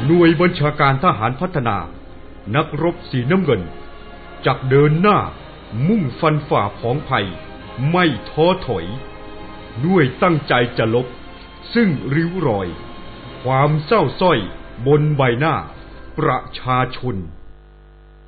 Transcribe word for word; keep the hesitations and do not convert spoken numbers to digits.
หน่วยบัญชาการทหารพัฒนานักรบสีน้ำเงินจักเดินหน้ามุ่งฟันฝ่าผองภัยไม่ท้อถอยด้วยตั้งใจจะลบซึ่งริ้วรอยความเศร้าส้อยบนใบหน้าประชาชน